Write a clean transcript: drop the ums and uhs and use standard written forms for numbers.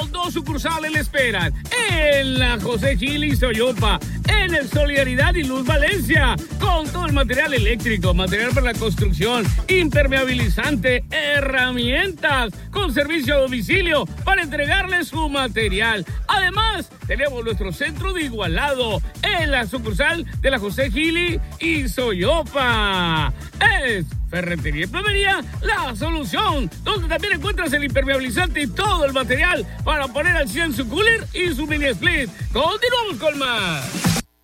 2 sucursales le esperan. En la José Gil y Soyopa, en el Solidaridad y Luz Valencia, con todo el material eléctrico, material para la construcción, impermeabilizante, herramientas, con servicio a domicilio para entregarle su material. Además, tenemos nuestro centro de Igualado, en la sucursal de la José Gil y Soyopa. Es Ferretería y Plomería La Solución, donde también encuentras el impermeabilizante y todo el material para poner al 100 su cooler y su mini split. Continuamos con más.